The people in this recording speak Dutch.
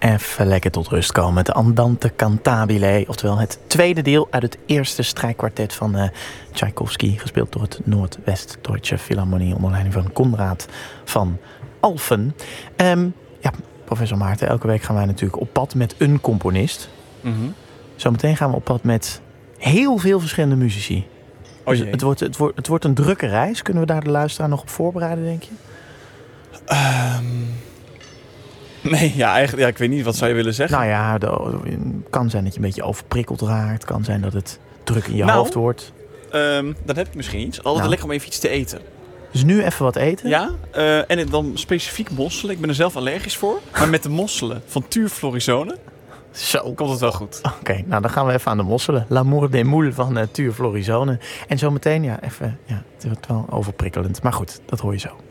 Even lekker tot rust komen met de Andante Cantabile. Oftewel het tweede deel uit het eerste strijkkwartet van Tchaikovsky. Gespeeld door het Noordwest-Deutsche Philharmonie onder leiding van Konrad van Alphen. Professor Maarten, elke week gaan wij natuurlijk op pad met een componist. Mm-hmm. Zometeen gaan we op pad met heel veel verschillende muzici. Dus het wordt een drukke reis. Kunnen we daar de luisteraar nog op voorbereiden, denk je? Nee, eigenlijk, ik weet niet. Wat zou je willen zeggen? Nou ja, het kan zijn dat je een beetje overprikkeld raakt. Het kan zijn dat het druk in je hoofd wordt. Dan heb ik misschien iets. Altijd lekker om even iets te eten. Dus nu even wat eten? Ja, en dan specifiek mosselen. Ik ben er zelf allergisch voor. Maar met de mosselen van Tuur Florisone... Zo. Komt het wel goed. Oké, nou dan gaan we even aan de mosselen. L'amour des moules van Tuur Florisone. En zometeen, het wordt wel overprikkelend. Maar goed, dat hoor je zo.